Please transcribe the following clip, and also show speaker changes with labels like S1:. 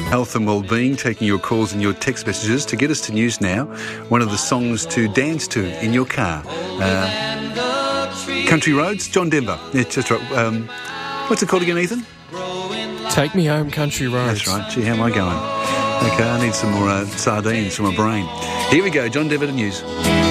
S1: Health and Wellbeing, taking your calls and your text messages to get us to news now. One of the songs to dance to in your car. Country Roads, John Denver. Yeah, that's right. What's it called again, Ethan?
S2: Take Me Home, Country Roads.
S1: That's right. Gee, how am I going? Okay, I need some more sardines for my brain. Here we go, John Denver to news.